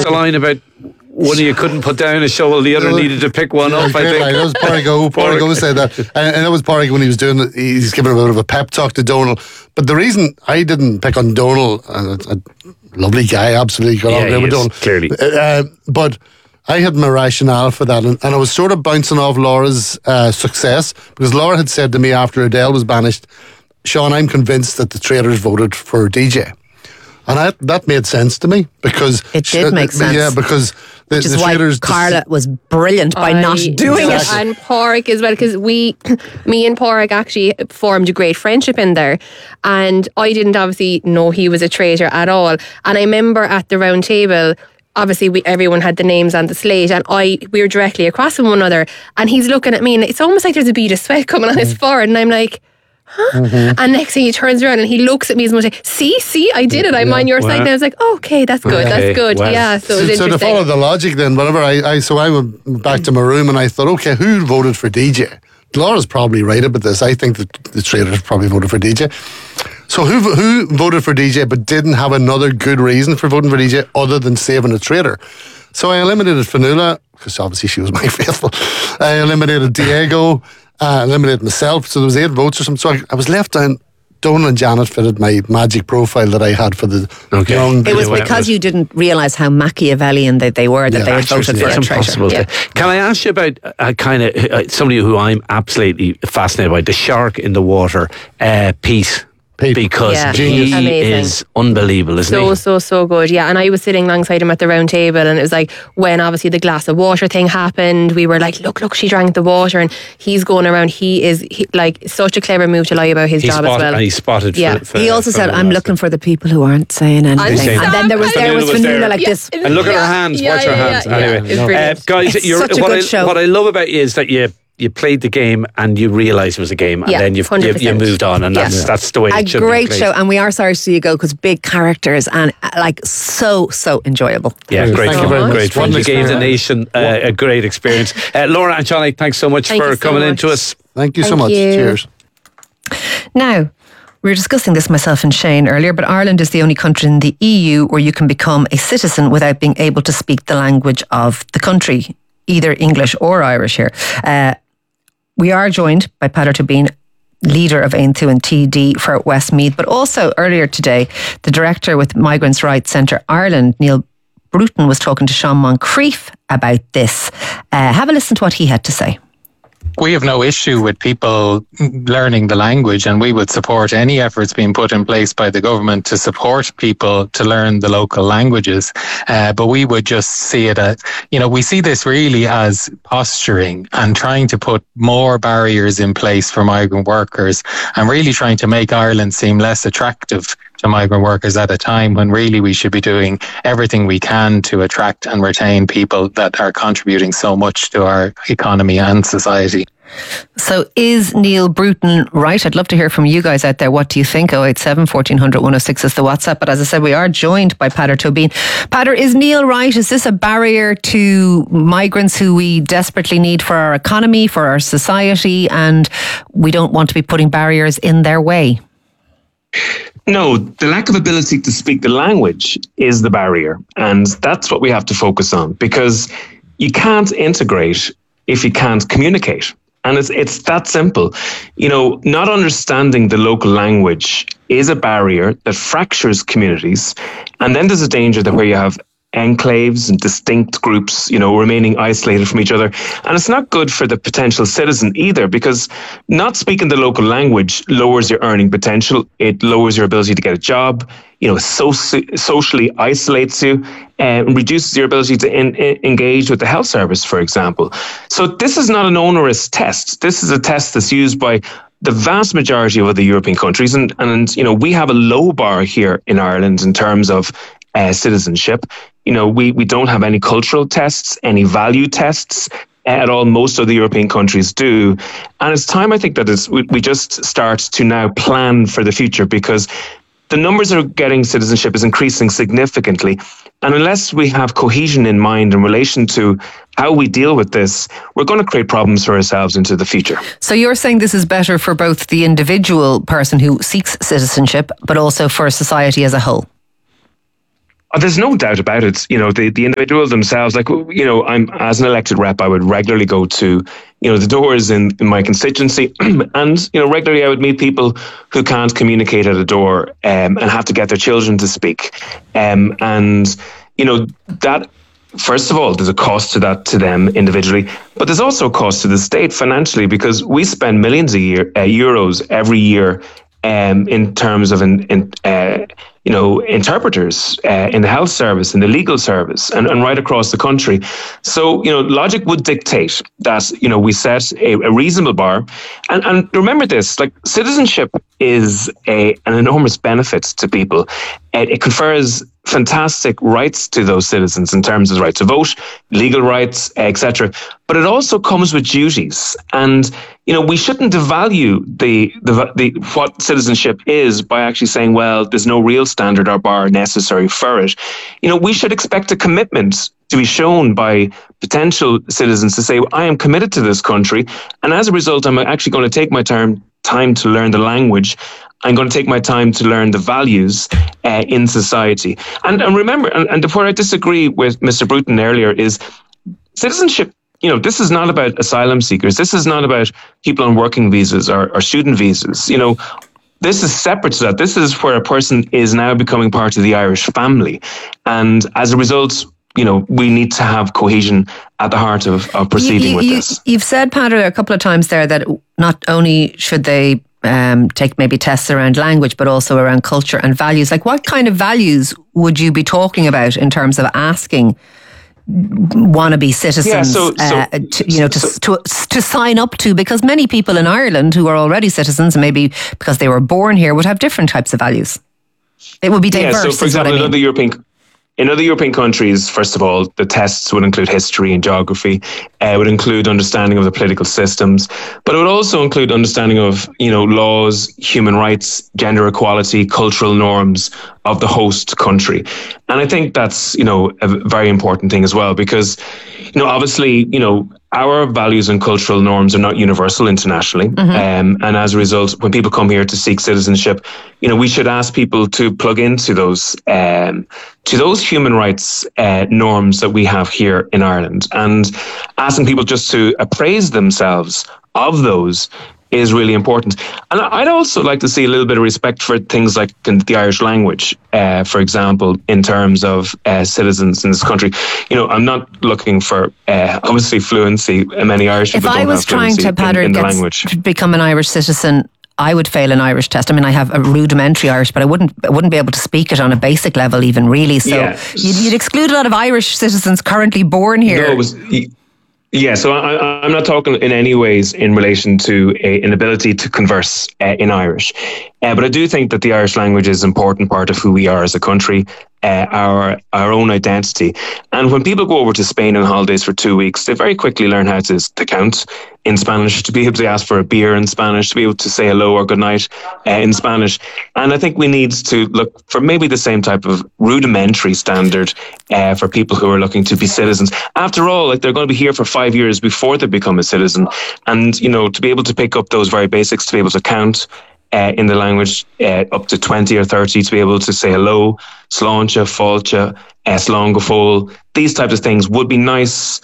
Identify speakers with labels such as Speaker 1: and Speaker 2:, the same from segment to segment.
Speaker 1: the line about one of you couldn't put down a shovel, the other needed to pick one up. I think
Speaker 2: that was Pádraig said that, and that was Pádraig when he was doing it. He's giving a bit of a pep talk to Donal. But the reason I didn't pick on Donal, a lovely guy, absolutely got on with Donal,
Speaker 1: clearly,
Speaker 2: but I had my rationale for that, and I was sort of bouncing off Laura's success, because Laura had said to me after Adele was banished, Sean, I'm convinced that the traitors voted for DJ. And that made sense to me, because
Speaker 3: it did make sense.
Speaker 2: Yeah, because
Speaker 3: which is why Carla was brilliant by not doing it.
Speaker 4: And Pádraig as well, because me and Pádraig actually formed a great friendship in there, and I didn't obviously know he was a traitor at all. And I remember at the round table, obviously everyone had the names on the slate, and we were directly across from one another, and he's looking at me, and it's almost like there's a bead of sweat coming on his forehead, and I'm like, huh? Mm-hmm. And next thing he turns around and he looks at me as much like, see, I did it, I'm on your side. And I was like, okay, that's good, that's good. Wow. Yeah, so it was
Speaker 2: interesting. So to follow the logic then, whenever I went back to my room and I thought, okay, who voted for DJ? Laura's probably right about this. I think that the traitors probably voted for DJ. So who voted for DJ but didn't have another good reason for voting for DJ other than saving a traitor? So I eliminated Fionnuala, because obviously she was my faithful. I eliminated Diego, eliminated myself. So there was 8 votes or something. So I was left down. Donal and Janet fitted my magic profile that I had for the young.
Speaker 3: It was because you didn't realise how Machiavellian they were that they had voted for a traitor.
Speaker 1: Yeah. Can I ask you about somebody who I'm absolutely fascinated by, the shark in the water, Pete? Because he is unbelievable, isn't he?
Speaker 4: So good, yeah. And I was sitting alongside him at the round table, and it was like, when obviously the glass of water thing happened, we were like, look, she drank the water, and he's going around. He is like such a clever move to lie about his job as well.
Speaker 1: And he spotted.
Speaker 4: Yeah.
Speaker 3: He also said, "I'm looking for the people who aren't saying anything." And then there was Fionnuala like this.
Speaker 1: And look at her hands. Watch her hands. Anyway, guys, what I love about you is that you played the game and you realised it was a game, and then you moved on, and that's the way it should be.
Speaker 3: A great show, and we are sorry to see you go, because big characters and like so enjoyable.
Speaker 1: Yeah, great.
Speaker 2: Thank you very much.
Speaker 1: Great. One that gave the nation a great experience. Laura and Johnny, thanks so much for coming into us.
Speaker 2: Thank you so much. Cheers.
Speaker 3: Now, we were discussing this, myself and Shane, earlier, but Ireland is the only country in the EU where you can become a citizen without being able to speak the language of the country, either English or Irish here. We are joined by Peadar Tóibín, leader of Aontú and TD for Westmeath, but also earlier today, the director with Migrants' Rights Centre Ireland, Neil Bruton, was talking to Sean Moncrief about this. Have a listen to what he had to say.
Speaker 5: We have no issue with people learning the language, and we would support any efforts being put in place by the government to support people to learn the local languages. But we would just see it as, we see this really as posturing and trying to put more barriers in place for migrant workers, and really trying to make Ireland seem less attractive to migrant workers at a time when really we should be doing everything we can to attract and retain people that are contributing so much to our economy and society.
Speaker 3: So is Neil Bruton right? I'd love to hear from you guys out there. What do you think? 087 1400 106 is the WhatsApp. But as I said, we are joined by Peadar Tóibín. Peadar, is Neil right? Is this a barrier to migrants who we desperately need for our economy, for our society, and we don't want to be putting barriers in their way?
Speaker 6: No, the lack of ability to speak the language is the barrier. And that's what we have to focus on, because you can't integrate if you can't communicate. And it's that simple. Not understanding the local language is a barrier that fractures communities. And then there's a danger that where you have enclaves and distinct groups, remaining isolated from each other. And it's not good for the potential citizen either, because not speaking the local language lowers your earning potential. It lowers your ability to get a job, socially isolates you, and reduces your ability to engage with the health service, for example. So this is not an onerous test. This is a test that's used by the vast majority of other European countries. And we have a low bar here in Ireland in terms of citizenship. We don't have any cultural tests, any value tests at all. Most of the European countries do. And it's time, I think, that we just start to now plan for the future, because the numbers that are getting citizenship is increasing significantly. And unless we have cohesion in mind in relation to how we deal with this, we're going to create problems for ourselves into the future.
Speaker 3: So you're saying this is better for both the individual person who seeks citizenship, but also for society as a whole?
Speaker 6: There's no doubt about it. The individual themselves, I'm as an elected rep, I would regularly go to, the doors in my constituency and, regularly I would meet people who can't communicate at a door and have to get their children to speak. That, first of all, there's a cost to that to them individually, but there's also a cost to the state financially because we spend millions of euros every year in terms of interpreters in the health service, in the legal service, and right across the country. So, logic would dictate that, we set a reasonable bar. And remember this, citizenship is an enormous benefit to people. It confers fantastic rights to those citizens in terms of the right to vote, legal rights, etc. But it also comes with duties. And, we shouldn't devalue the what citizenship is by actually saying, well, there's no real standard or bar necessary for it. We should expect a commitment to be shown by potential citizens to say, well, I am committed to this country. And as a result, I'm actually going to take my time to learn the language. I'm going to take my time to learn the values in society. And remember, and where I disagree with Mr. Bruton earlier is citizenship. This is not about asylum seekers. This is not about people on working visas or student visas. This is separate to that. This is where a person is now becoming part of the Irish family. And as a result, we need to have cohesion at the heart of proceeding with this.
Speaker 3: You've said, Padraig, a couple of times there that not only should they take maybe tests around language, but also around culture and values. What kind of values would you be talking about in terms of asking wannabe citizens to sign up to? Because many people in Ireland who are already citizens, maybe because they were born here, would have different types of values. It would be diverse.
Speaker 6: So, for example, in other European countries, first of all, the tests would include history and geography. It would include understanding of the political systems, but it would also include understanding of, laws, human rights, gender equality, cultural norms of the host country. And I think that's, a very important thing as well, because, obviously, our values and cultural norms are not universal internationally. Mm-hmm. And as a result, when people come here to seek citizenship, we should ask people to plug into those human rights norms that we have here in Ireland. And asking people just to appraise themselves of those is really important. And I'd also like to see a little bit of respect for things like the Irish language, for example, in terms of citizens in this country. I'm not looking for, obviously, fluency. Many Irish people don't have fluency in the language.
Speaker 3: To become an Irish citizen, I would fail an Irish test. I mean, I have a rudimentary Irish, but I wouldn't be able to speak it on a basic level even, really. So you'd exclude a lot of Irish citizens currently born here.
Speaker 6: So I'm not talking in any ways in relation to an ability to converse in Irish. But I do think that the Irish language is an important part of who we are as a country, our own identity. And when people go over to Spain on holidays for 2 weeks, they very quickly learn how to count in Spanish, to be able to ask for a beer in Spanish, to be able to say hello or good night in Spanish. And I think we need to look for maybe the same type of rudimentary standard for people who are looking to be citizens. After all, they're going to be here for 5 years before they become a citizen. And, to be able to pick up those very basics, to be able to count in the language up to 20 or 30, to be able to say hello, sláinte, fáilte, slán go fóill. These types of things would be nice,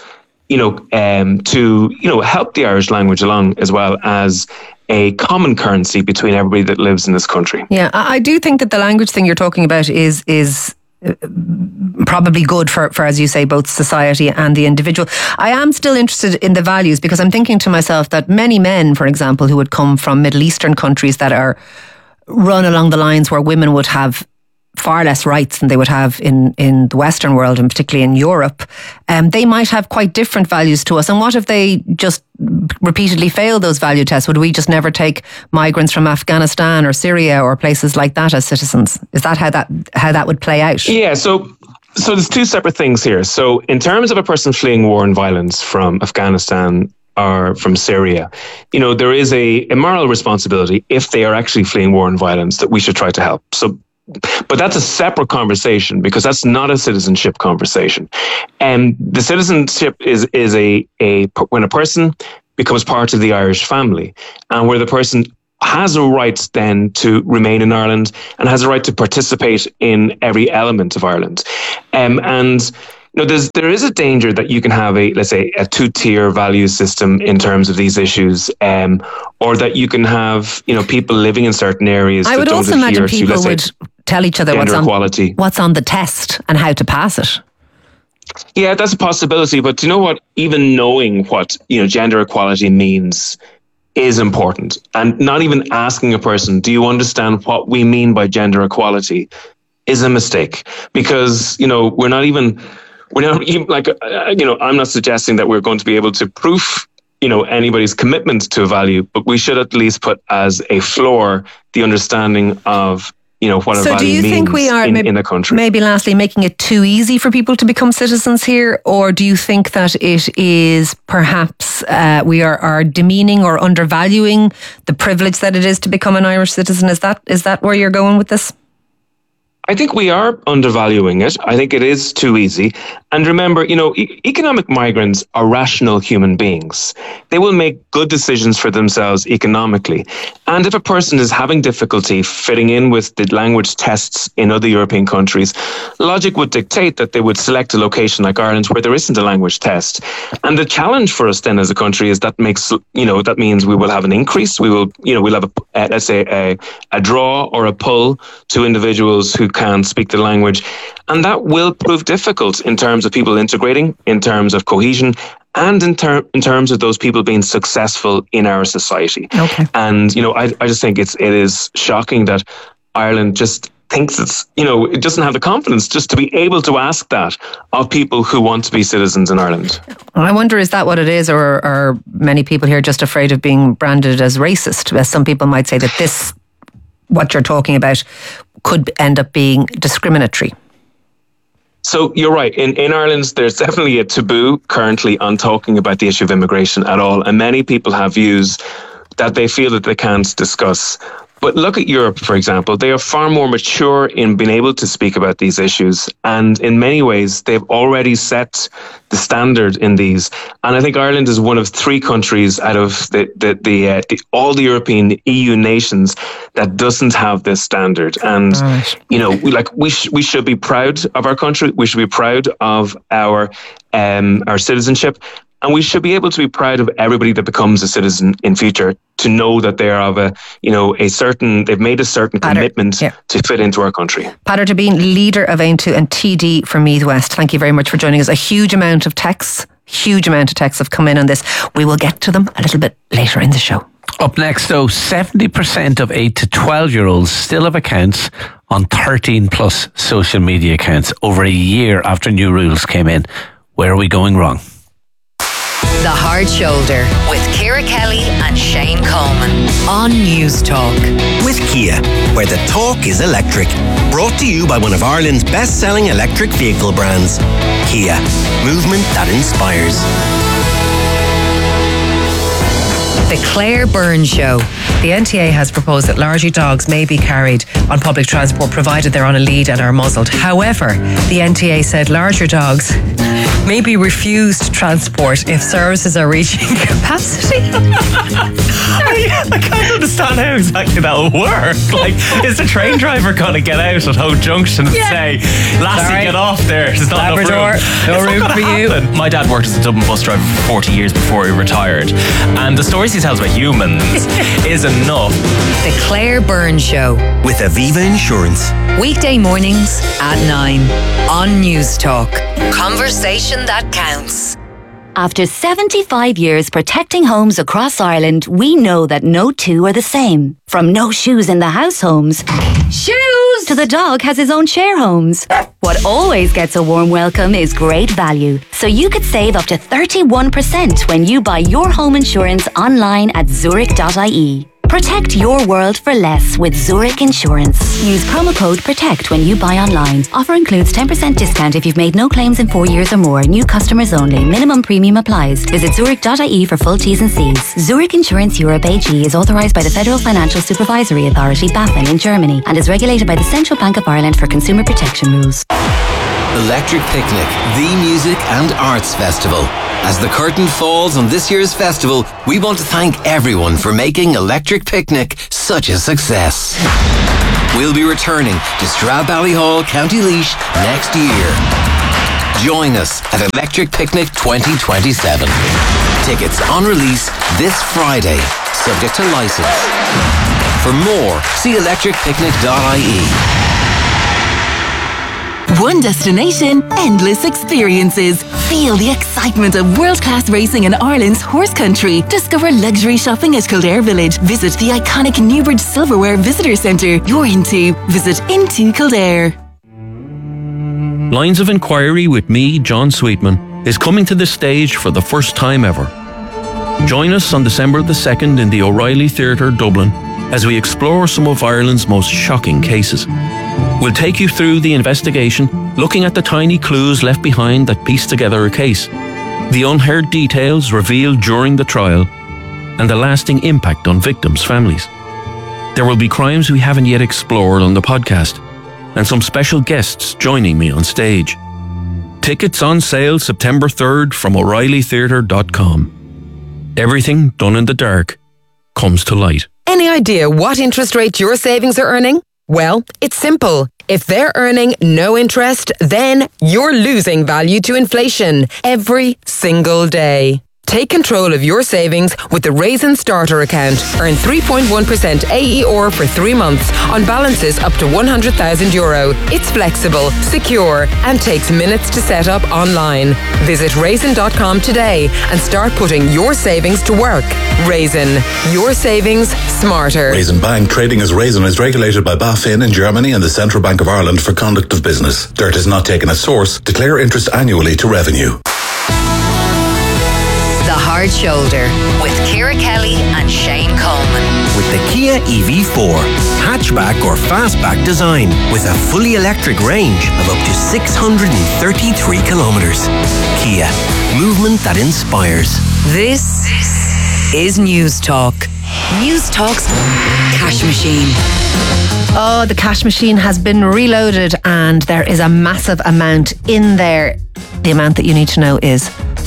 Speaker 6: to help the Irish language along, as well as a common currency between everybody that lives in this country.
Speaker 3: Yeah, I do think that the language thing you're talking about is probably good for, as you say, both society and the individual. I am still interested in the values, because I'm thinking to myself that many men, for example, who would come from Middle Eastern countries that are run along the lines where women would have far less rights than they would have in the Western world, and particularly in Europe, they might have quite different values to us. And what if they just repeatedly fail those value tests? Would we just never take migrants from Afghanistan or Syria or places like that as citizens? Is that how that would play out?
Speaker 6: Yeah, so there's two separate things here. So in terms of a person fleeing war and violence from Afghanistan or from Syria, there is a moral responsibility, if they are actually fleeing war and violence, that we should try to help. But that's a separate conversation, because that's not a citizenship conversation. And the citizenship is when a person becomes part of the Irish family, and where the person has a right then to remain in Ireland and has a right to participate in every element of Ireland. And there is a danger that you can have let's say, a two-tier value system in terms of these issues, or that you can have, people living in certain areas.
Speaker 3: I would also imagine people would tell each other what's on the test and how to pass it.
Speaker 6: Yeah, that's a possibility. But do you know what? Even knowing what gender equality means is important, and not even asking a person, "Do you understand what we mean by gender equality?" is a mistake, because we're not even like, I'm not suggesting that we're going to be able to proof, anybody's commitment to a value, but we should at least put as a floor the understanding of, what a value means. So do you think we are in a country?
Speaker 3: Maybe lastly, making it too easy for people to become citizens here? Or do you think that it is perhaps we are demeaning or undervaluing the privilege that it is to become an Irish citizen? Is that where you're going with this?
Speaker 6: I think we are undervaluing it. I think it is too easy. And remember, economic migrants are rational human beings. They will make good decisions for themselves economically. And if a person is having difficulty fitting in with the language tests in other European countries, logic would dictate that they would select a location like Ireland where there isn't a language test. And the challenge for us then as a country is that means we will have an increase. we'll have let's say a draw or a pull to individuals who can't speak the language, and that will prove difficult in terms of people integrating, in terms of cohesion, and in terms of those people being successful in our society.
Speaker 3: Okay.
Speaker 6: And I just think it is shocking that Ireland just thinks it doesn't have the confidence just to be able to ask that of people who want to be citizens in Ireland.
Speaker 3: I wonder, is that what it is, or are many people here just afraid of being branded as racist? As some people might say that this, what you're talking about, could end up being discriminatory.
Speaker 6: So you're right. In Ireland, there's definitely a taboo currently on talking about the issue of immigration at all. And many people have views that they feel that they can't discuss. But look at Europe, for example. They are far more mature in being able to speak about these issues. And in many ways, they've already set the standard in these. And I think Ireland is one of 3 countries out of all the European EU nations that doesn't have this standard. And, we should be proud of our country. We should be proud of our citizenship. And we should be able to be proud of everybody that becomes a citizen in future, to know that they are of they've made a certain commitment to fit into our country.
Speaker 3: Peadar Tabine, leader of Aontú and TD for Meath West. Thank you very much for joining us. A huge amount of texts have come in on this. We will get to them a little bit later in the show.
Speaker 1: Up next, though, 70% of 8 to 12-year-olds still have accounts on 13-plus social media accounts over a year after new rules came in. Where are we going wrong?
Speaker 7: The Hard Shoulder with Ciara Kelly and Shane Coleman on News Talk.
Speaker 8: With Kia, where the talk is electric. Brought to you by one of Ireland's best-selling electric vehicle brands. Kia, movement that inspires.
Speaker 7: The Claire Byrne Show.
Speaker 3: The NTA has proposed that larger dogs may be carried on public transport provided they're on a lead and are muzzled. However, the NTA said larger dogs may be refused transport if services are reaching capacity.
Speaker 9: I can't understand how exactly that'll work. Like, is the train driver going to get out at Hope Junction and say, "Lassie, get off there, there's not
Speaker 3: Labrador,
Speaker 9: enough room."
Speaker 3: no room for you.
Speaker 9: My dad worked as a Dublin bus driver for 40 years before he retired, and the stories he tells about humans is enough.
Speaker 7: The Claire Byrne Show
Speaker 8: with Aviva Insurance.
Speaker 7: Weekday mornings at 9 on News Talk. Conversation that counts.
Speaker 10: After 75 years protecting homes across Ireland, we know that no two are the same. From no shoes in the house homes, shoes, to the dog has his own share homes. What always gets a warm welcome is great value. So you could save up to 31% when you buy your home insurance online at Zurich.ie. Protect your world for less with Zurich Insurance. Use promo code PROTECT when you buy online. Offer includes 10% discount if you've made no claims in 4 years or more. New customers only. Minimum premium applies. Visit Zurich.ie for full T's and C's. Zurich Insurance Europe AG is authorised by the Federal Financial Supervisory Authority, BaFin, in Germany, and is regulated by the Central Bank of Ireland for consumer protection rules.
Speaker 8: Electric Picnic, the music and arts festival. As the curtain falls on this year's festival, we want to thank everyone for making Electric Picnic such a success. We'll be returning to Stradbally, County Laois next year. Join us at Electric Picnic 2027. Tickets on release this Friday, subject to license. For more, see electricpicnic.ie.
Speaker 11: One destination, endless experiences. Feel the excitement of world-class racing in Ireland's horse country. Discover luxury shopping at Kildare Village. Visit the iconic Newbridge Silverware Visitor Centre. You're Into. Visit Into Kildare.
Speaker 12: Lines of Inquiry with me, John Sweetman, is coming to the stage for the first time ever. Join us on December the 2nd in the O'Reilly Theatre, Dublin, as we explore some of Ireland's most shocking cases. We'll take you through the investigation, looking at the tiny clues left behind that piece together a case, the unheard details revealed during the trial, and the lasting impact on victims' families. There will be crimes we haven't yet explored on the podcast, and some special guests joining me on stage. Tickets on sale September 3rd from O'ReillyTheatre.com. Everything done in the dark comes to light.
Speaker 13: Any idea what interest rate your savings are earning? Well, it's simple. If they're earning no interest, then you're losing value to inflation every single day. Take control of your savings with the Raisin Starter account. Earn 3.1% AER for 3 months on balances up to €100,000. It's flexible, secure, and takes minutes to set up online. Visit raisin.com today and start putting your savings to work. Raisin, your savings smarter.
Speaker 14: Raisin Bank, trading as Raisin, is regulated by BaFin in Germany and the Central Bank of Ireland for conduct of business. Dirt is not taken as source. Declare interest annually to revenue.
Speaker 7: The Hard Shoulder with Ciara Kelly and Shane Coleman.
Speaker 8: With the Kia EV4, hatchback or fastback design with a fully electric range of up to 633 kilometres. Kia, movement that inspires.
Speaker 7: This is News Talk. News Talk's cash machine.
Speaker 3: Oh, the cash machine has been reloaded and there is a massive amount in there. The amount that you need to know is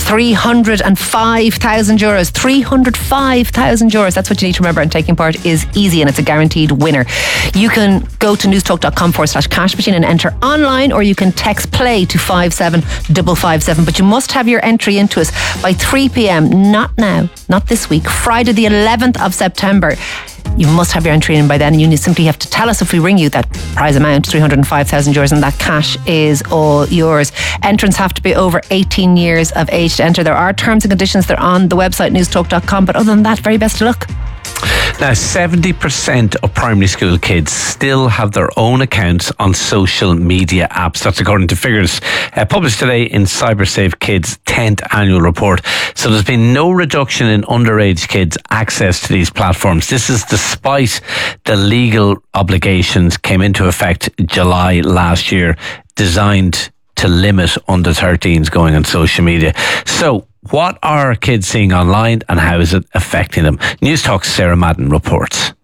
Speaker 3: €305,000. €305,000. That's what you need to remember, and taking part is easy and it's a guaranteed winner. You can go to newstalk.com/cash machine and enter online, or you can text play to 57557. But you must have your entry into us by 3 p.m. Not now, not this week, Friday the 11th of September. You must have your entry in by then, and you simply have to tell us if we ring you that prize amount, €305,000, and that cash is all yours. Entrants have to be over 18 years of age to enter. There are terms and conditions. They're on the website newstalk.com, but other than that, very best of luck.
Speaker 1: Now, 70% of primary school kids still have their own accounts on social media apps. That's according to figures published today in CyberSafe Kids' 10th annual report. So there's been no reduction in underage kids' access to these platforms. This is despite the legal obligations came into effect July last year, designed to limit under 13s going on social media. So, what are kids seeing online and how is it affecting them? News Talk's Sarah Madden reports.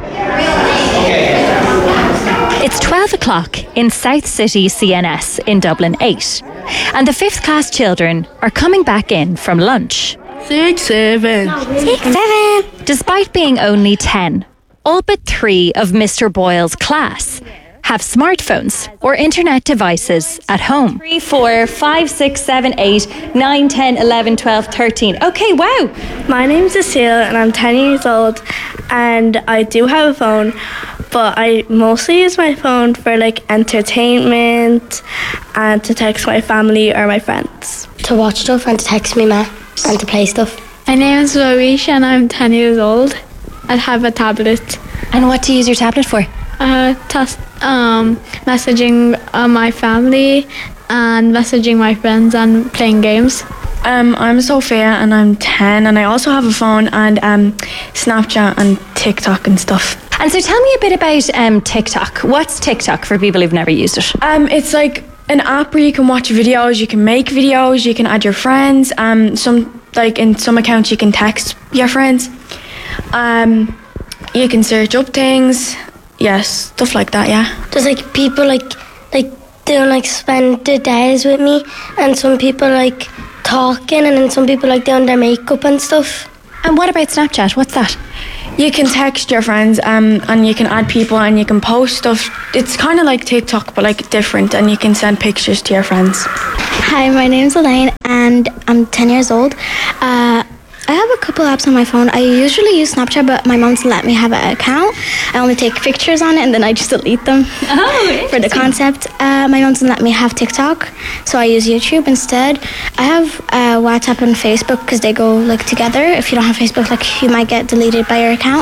Speaker 15: It's 12 o'clock in South City CNS in Dublin 8, and the 5th class children are coming back in from lunch.
Speaker 16: 6, 7.
Speaker 15: Despite being only 10, all but 3 of Mr. Boyle's class have smartphones or internet devices at home.
Speaker 17: 3, 4, 5, 6, 7, 8, 9, 10, 11, 12, 13. Okay, wow.
Speaker 16: My name's Cecile and I'm 10 years old, and I do have a phone, but I mostly use my phone for like entertainment and to text my family or my friends.
Speaker 18: To watch stuff and to text me ma and to play stuff.
Speaker 19: My name is Loisha and I'm 10 years old. I have a tablet.
Speaker 15: And what do you use your tablet for?
Speaker 19: Messaging my family and messaging my friends and playing games.
Speaker 20: I'm Sophia and I'm 10, and I also have a phone and Snapchat and TikTok and stuff.
Speaker 15: And so tell me a bit about TikTok. What's TikTok for people who've never used it?
Speaker 20: It's like an app where you can watch videos, you can make videos, you can add your friends. In some accounts you can text your friends. You can search up things. Yes, stuff like that, yeah.
Speaker 18: There's like people like don't like spend the days with me, and some people like talking, and then some people like doing their makeup and stuff.
Speaker 15: And what about Snapchat? What's that?
Speaker 20: You can text your friends and you can add people and you can post stuff. It's kind of like TikTok but like different, and you can send pictures to your friends.
Speaker 18: Hi, my name's Elaine and I'm 10 years old. I have a couple apps on my phone. I usually use Snapchat, but my mom's let me have an account. I only take pictures on it and then I just delete them for the concept. My mom doesn't let me have TikTok, so I use YouTube instead. I have WhatsApp and Facebook because they go like together. If you don't have Facebook, like you might get deleted by your account.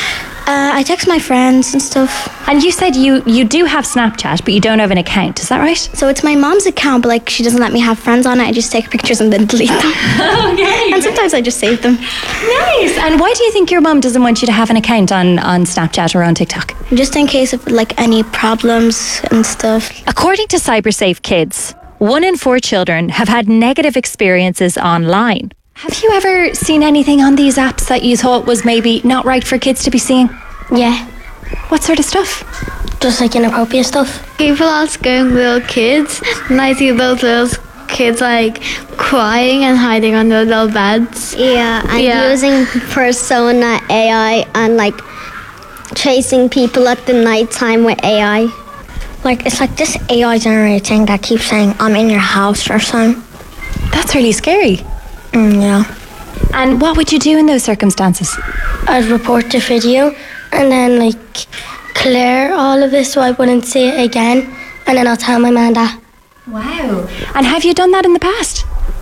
Speaker 18: I text my friends and stuff.
Speaker 15: And you said you do have Snapchat, but you don't have an account. Is that right?
Speaker 18: So it's my mom's account, but like she doesn't let me have friends on it. I just take pictures and then delete them.
Speaker 15: Okay.
Speaker 18: And sometimes I just save them.
Speaker 15: Nice. And why do you think your mum doesn't want you to have an account on Snapchat or on TikTok?
Speaker 18: Just in case of like any problems and stuff.
Speaker 15: According to CyberSafe Kids, 1 in 4 children have had negative experiences online. Have you ever seen anything on these apps that you thought was maybe not right for kids to be seeing?
Speaker 18: Yeah.
Speaker 15: What sort of stuff?
Speaker 18: Just like inappropriate stuff.
Speaker 19: People are scaring little kids, and I see those little kids like crying and hiding on their little beds.
Speaker 18: Yeah, and using persona AI and like chasing people at the night time with AI. Like it's like this AI generated thing that keeps saying I'm in your house or something.
Speaker 15: That's really scary.
Speaker 18: Yeah.
Speaker 15: And what would you do in those circumstances?
Speaker 18: I'd report the video and then like clear all of this so I wouldn't see it again, and then I'll tell my man that.
Speaker 15: Wow. And have you done that in the past?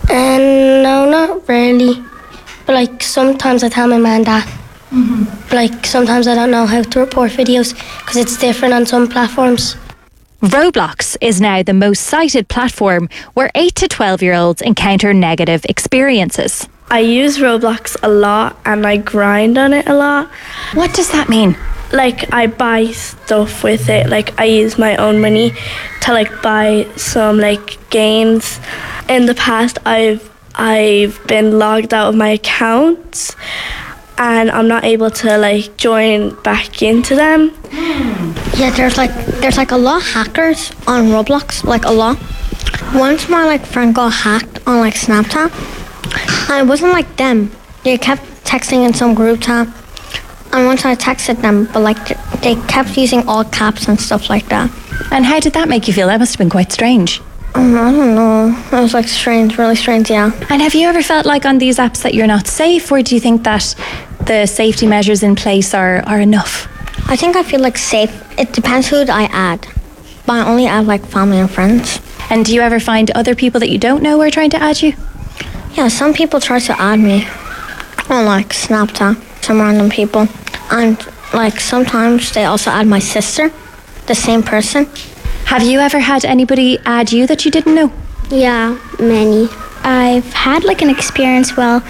Speaker 18: No, not really. But like sometimes I tell my man that. But like sometimes I don't know how to report videos because it's different on some platforms.
Speaker 15: Roblox is now the most cited platform where 8 to 12-year-olds encounter negative experiences.
Speaker 16: I use Roblox a lot and I grind on it a lot.
Speaker 15: What does that mean?
Speaker 16: Like I buy stuff with it. Like I use my own money to like buy some like games. In the past I've been logged out of my accounts and I'm not able to like join back into them.
Speaker 18: Yeah, there's like a lot of hackers on Roblox, like a lot. Once my like friend got hacked on like Snapchat, and it wasn't like them. They kept texting in some group chat, and once I texted them, but like they kept using all caps and stuff like that.
Speaker 15: And how did that make you feel? That must have been quite strange.
Speaker 18: I don't know. It was like strange, really strange, yeah.
Speaker 15: And have you ever felt like on these apps that you're not safe, or do you think that the safety measures in place are enough?
Speaker 18: I think I feel like safe. It depends who I add. But I only add like family and friends.
Speaker 15: And do you ever find other people that you don't know are trying to add you?
Speaker 18: Yeah, some people try to add me on like Snapchat, some random people. And like sometimes they also add my sister, the same person.
Speaker 15: Have you ever had anybody add you that you didn't know?
Speaker 18: Yeah, many. I've had like an experience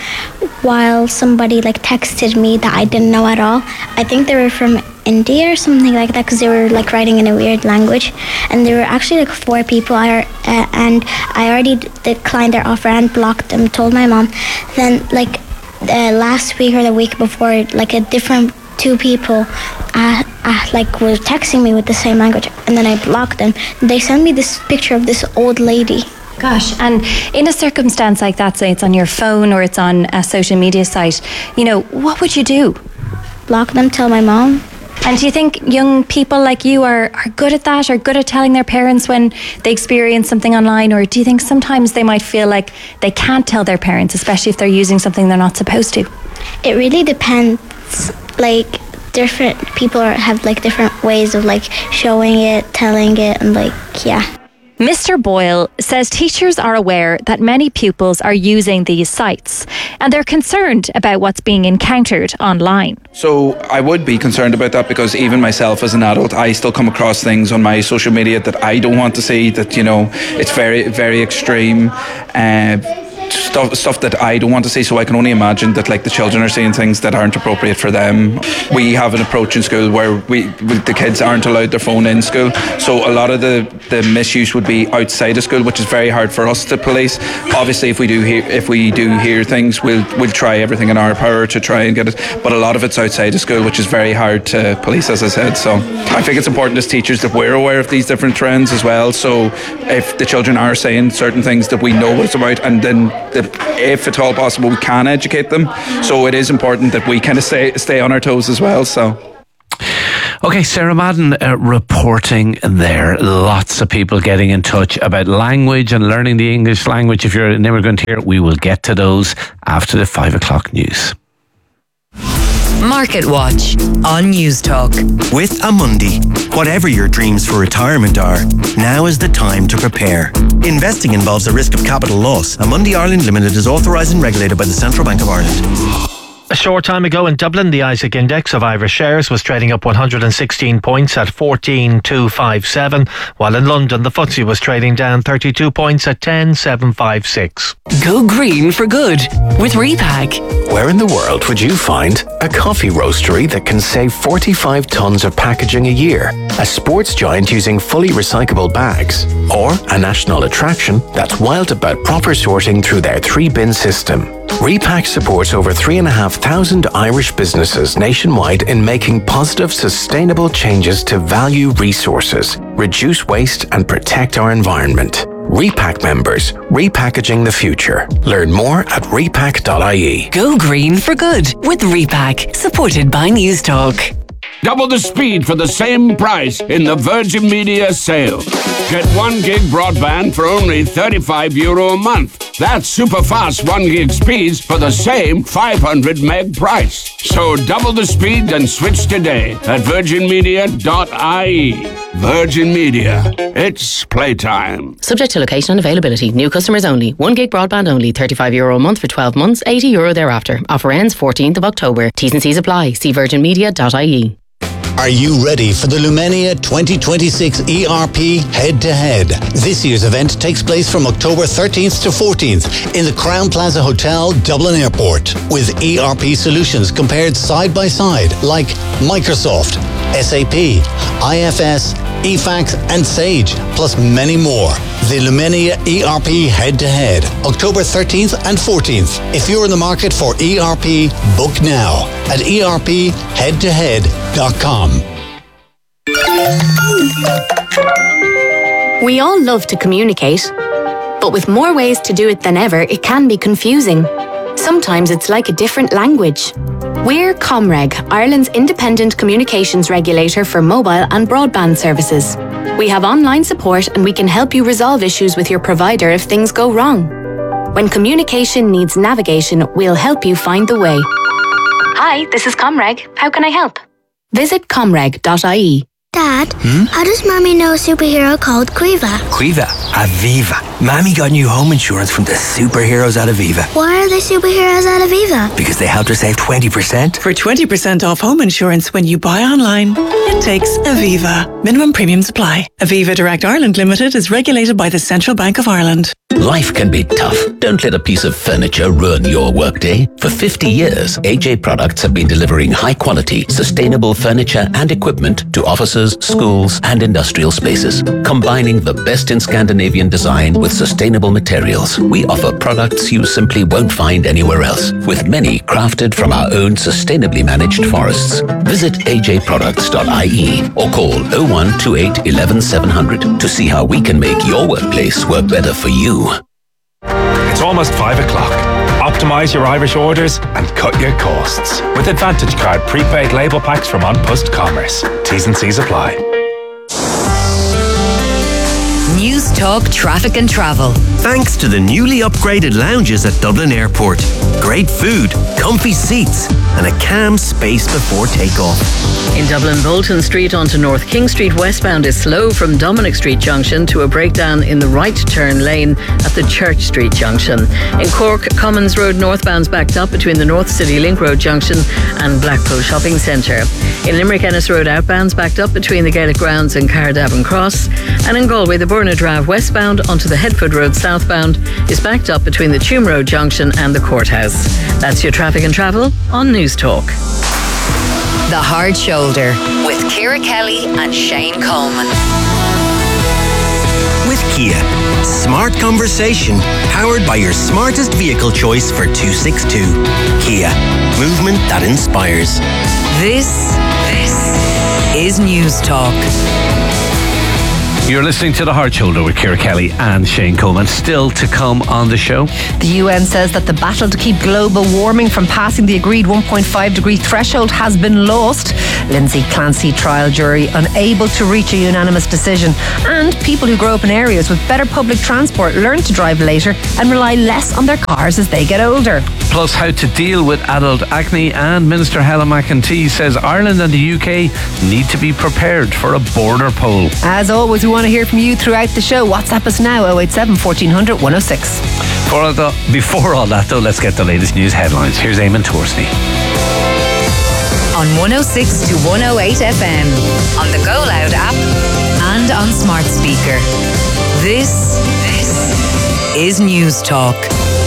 Speaker 18: while somebody like texted me that I didn't know at all. I think they were from India or something like that because they were like writing in a weird language, and there were actually like 4 people. And I already declined their offer and blocked them. Told my mom. Then like last week or the week before, like a different 2 people like were texting me with the same language, and then I blocked them. They sent me this picture of this old lady.
Speaker 15: Gosh, and in a circumstance like that, say it's on your phone or it's on a social media site, you know, what would you do?
Speaker 18: Block them, tell my mom.
Speaker 15: And do you think young people like you are good at that, or good at telling their parents when they experience something online? Or do you think sometimes they might feel like they can't tell their parents, especially if they're using something they're not supposed to?
Speaker 18: It really depends. Like, different people have like different ways of like showing it, telling it, and like, yeah.
Speaker 15: Mr. Boyle says teachers are aware that many pupils are using these sites, and they're concerned about what's being encountered online.
Speaker 21: So I would be concerned about that, because even myself as an adult, I still come across things on my social media that I don't want to see, that, you know, it's very, very extreme. Stuff that I don't want to see, so I can only imagine that like the children are seeing things that aren't appropriate for them. We have an approach in school where the kids aren't allowed their phone in school, so a lot of the misuse would be outside of school, which is very hard for us to police. Obviously, if we do hear things, we'll try everything in our power to try and get it, but a lot of it's outside of school, which is very hard to police, as I said. So I think it's important as teachers that we're aware of these different trends as well, so if the children are saying certain things, that we know what it's about, and then that if at all possible we can educate them. So it is important that we kind of stay on our toes as well. So.
Speaker 1: Okay, Sarah Madden reporting there. Lots of people getting in touch about language and learning the English language. If you're an immigrant here, we will get to those after the 5 o'clock news.
Speaker 7: Market Watch on News Talk.
Speaker 4: With Amundi, whatever your dreams for retirement are, now is the time to prepare. Investing involves a risk of capital loss. Amundi Ireland Limited is authorised and regulated by the Central Bank of Ireland.
Speaker 22: A short time ago in Dublin, the Isaac Index of Irish shares was trading up 116 points at 14,257, while in London the FTSE was trading down 32 points at 10,756.
Speaker 23: Go green for good with Repack. Where in the world would you find a coffee roastery that can save 45 tonnes of packaging a year, a sports giant using fully recyclable bags, or a national attraction that's wild about proper sorting through their 3-bin system? Repack supports over 3,500 Irish businesses nationwide in making positive, sustainable changes to value resources, reduce waste and protect our environment. Repack members, repackaging the future. Learn more at repack.ie. Go green for good with Repack, supported by News Talk.
Speaker 24: Double the speed for the same price in the Virgin Media sale. Get 1 gig broadband for only €35 a month. That's super fast 1 gig speeds for the same 500 meg price. So double the speed and switch today at virginmedia.ie. Virgin Media. It's playtime.
Speaker 25: Subject to location and availability. New customers only. 1 gig broadband only. €35 a month for 12 months. €80 thereafter. Offer ends 14th of October. T's and C's apply. See virginmedia.ie.
Speaker 26: Are you ready for the Lumenia 2026 ERP Head-to-Head? This year's event takes place from October 13th to 14th in the Crowne Plaza Hotel, Dublin Airport, with ERP solutions compared side by side like Microsoft, SAP, IFS, eFax and Sage, plus many more. The Lumenia ERP Head-to-Head, October 13th and 14th. If you're in the market for ERP, book now at erpheadtohead.com.
Speaker 10: We all love to communicate, but with more ways to do it than ever, it can be confusing. Sometimes it's like a different language. We're Comreg, Ireland's independent communications regulator for mobile and broadband services. We have online support and we can help you resolve issues with your provider if things go wrong. When communication needs navigation, we'll help you find the way. Hi, this is Comreg. How can I help? Visit comreg.ie.
Speaker 18: Dad, how does Mommy know a superhero called Quiva?
Speaker 27: Quiva? Aviva. Mommy got new home insurance from the superheroes at Aviva.
Speaker 18: Why are they superheroes at Aviva?
Speaker 27: Because they helped her save 20%.
Speaker 28: For 20% off home insurance when you buy online, it takes Aviva. Minimum premiums apply. Aviva Direct Ireland Limited is regulated by the Central Bank of Ireland.
Speaker 29: Life can be tough. Don't let a piece of furniture ruin your workday. For 50 years, AJ Products have been delivering high-quality, sustainable furniture and equipment to offices, schools and industrial spaces. Combining the best in Scandinavian design with sustainable materials, we offer products you simply won't find anywhere else, with many crafted from our own sustainably managed forests. Visit ajproducts.ie or call 0128 11 700 to see how we can make your workplace work better for you.
Speaker 30: It's almost 5 o'clock. Optimise your Irish orders and cut your costs with Advantage Card prepaid label packs from On Post Commerce. T's and C's apply.
Speaker 7: News Talk Traffic and Travel.
Speaker 4: Thanks to the newly upgraded lounges at Dublin Airport. Great food, comfy seats, and a calm space before takeoff.
Speaker 25: In Dublin, Bolton Street onto North King Street westbound is slow from Dominic Street Junction to a breakdown in the right turn lane at the Church Street Junction. In Cork, Commons Road northbound's backed up between the North City Link Road Junction and Blackpool Shopping Centre. In Limerick, Ennis Road outbound's backed up between the Gaelic Grounds and Cardavon Cross. And in Galway, the Burnadrave westbound onto the Headford Road southbound is backed up between the Tuam Road Junction and the Courthouse. That's your traffic and travel on News Talk.
Speaker 7: The Hard Shoulder with Ciara Kelly and Shane Coleman.
Speaker 4: With Kia, smart conversation powered by your smartest vehicle choice for 262. Kia, movement that inspires.
Speaker 7: This is News Talk.
Speaker 1: You're listening to The Hard Shoulder with Ciara Kelly and Shane Coleman. Still to come on the show.
Speaker 2: The UN says that the battle to keep global warming from passing the agreed 1.5 degree threshold has been lost. Lindsay Clancy trial jury unable to reach a unanimous decision. And people who grow up in areas with better public transport learn to drive later and rely less on their cars as they get older.
Speaker 1: Plus how to deal with adult acne, and Minister Helen McEntee says Ireland and the UK need to be prepared for a border poll.
Speaker 2: As always, we want to hear from you throughout the show. WhatsApp us now 087 1400 106.
Speaker 1: Before all that though, let's get the latest news headlines. Here's Eamon Torsney.
Speaker 7: On 106 to 108 FM, on the Go Loud app and on smart speaker. This is News Talk.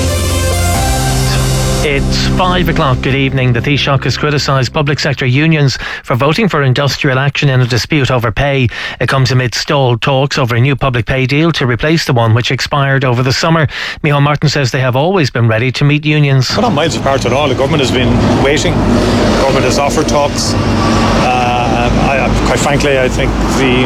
Speaker 22: It's 5 o'clock. Good evening. The Taoiseach has criticised public sector unions for voting for industrial action in a dispute over pay. It comes amid stalled talks over a new public pay deal to replace the one which expired over the summer. Micheál Martin says they have always been ready to meet unions.
Speaker 3: We're not miles apart at all. The government has been waiting. The government has offered talks. Quite frankly, I think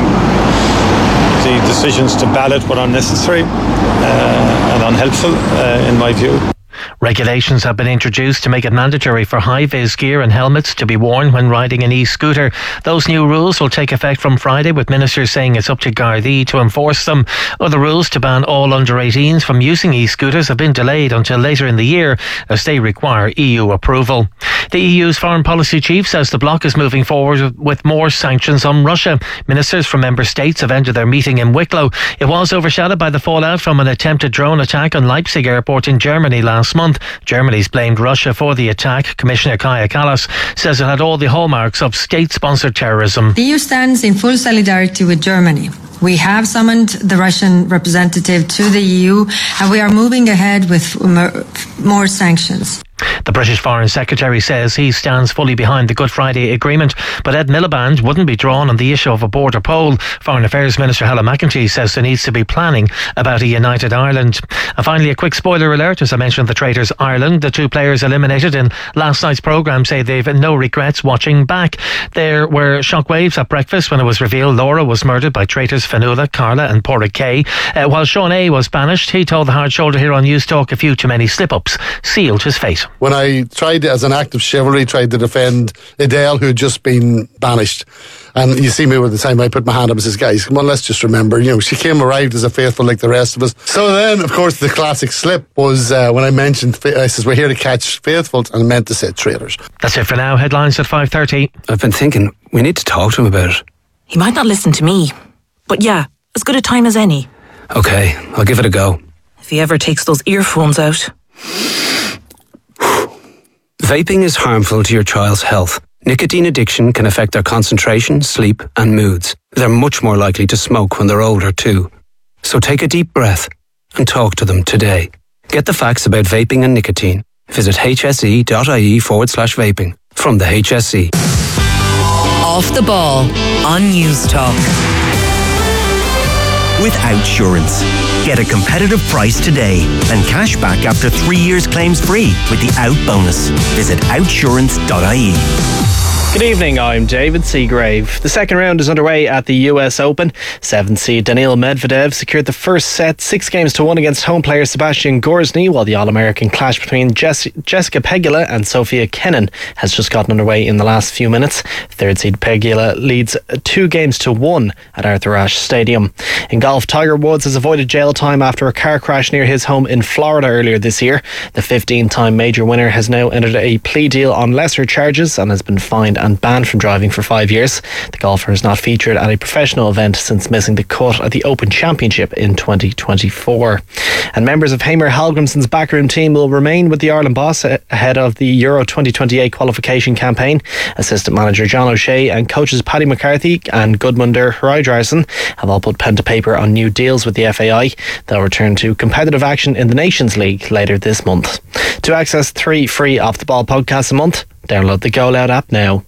Speaker 3: the decisions to ballot were unnecessary and unhelpful in my view.
Speaker 22: Regulations have been introduced to make it mandatory for high-vis gear and helmets to be worn when riding an e-scooter. Those new rules will take effect from Friday, with ministers saying it's up to Gardaí to enforce them. Other rules to ban all under-18s from using e-scooters have been delayed until later in the year, as they require EU approval. The EU's foreign policy chief says the bloc is moving forward with more sanctions on Russia. Ministers from member states have ended their meeting in Wicklow. It was overshadowed by the fallout from an attempted drone attack on Leipzig airport in Germany last month. Germany's blamed Russia for the attack. Commissioner Kaja Kallas says it had all the hallmarks of state-sponsored terrorism.
Speaker 5: The EU stands in full solidarity with Germany. We have summoned the Russian representative to the EU and we are moving ahead with more sanctions.
Speaker 22: The British Foreign Secretary says he stands fully behind the Good Friday Agreement, but Ed Miliband wouldn't be drawn on the issue of a border poll. Foreign Affairs Minister Helen McEntee says there needs to be planning about a united Ireland. And finally, a quick spoiler alert. As I mentioned, the Traitors Ireland, the two players eliminated in last night's programme, say they've no regrets watching back. There were shockwaves at breakfast when it was revealed Laura was murdered by traitors Fionnuala, Carla and Pádraig Kay. While Sean A was banished, he told the Hard Shoulder here on News Talk a few too many slip-ups sealed his fate.
Speaker 6: When I tried, as an act of chivalry, tried to defend Adele, who had just been banished. And you see me with the time I put my hand up and says, guys, come on, let's just remember, she arrived as a faithful like the rest of us. So then, of course, the classic slip was when I mentioned, I says, we're here to catch faithfuls, and I meant to say traitors.
Speaker 22: That's it for now. Headlines at 5:30.
Speaker 8: I've been thinking, we need to talk to him about it.
Speaker 9: He might not listen to me, but yeah, as good a time as any.
Speaker 8: Okay, I'll give it a go.
Speaker 9: If he ever takes those earphones out.
Speaker 8: Vaping is harmful to your child's health. Nicotine addiction can affect their concentration, sleep and moods. They're much more likely to smoke when they're older too. So take a deep breath and talk to them today. Get the facts about vaping and nicotine. Visit hse.ie/vaping. From the HSE.
Speaker 7: Off the ball on News Talk.
Speaker 4: With Outsurance. Get a competitive price today and cash back after 3 years claims free with the Out bonus. Visit outsurance.ie.
Speaker 11: Good evening, I'm David Seagrave. The second round is underway at the US Open. 7th seed Daniil Medvedev secured the first set 6-1 against home player Sebastian Gorzny, while the All-American clash between Jessica Pegula and Sofia Kenin has just gotten underway in the last few minutes. Third seed Pegula leads 2-1 at Arthur Ashe Stadium. In golf, Tiger Woods has avoided jail time after a car crash near his home in Florida earlier this year. The 15-time major winner has now entered a plea deal on lesser charges and has been fined and banned from driving for 5 years. The golfer has not featured at a professional event since missing the cut at the Open Championship in 2024. And members of Hamer Hallgrimsson's backroom team will remain with the Ireland boss ahead of the Euro 2028 qualification campaign. Assistant manager John O'Shea and coaches Paddy McCarthy and Gudmundur Hreiðarsson have all put pen to paper on new deals with the FAI. They'll return to competitive action in the Nations League later this month. To access 3 free Off the Ball podcasts a month, download the Go Loud app now.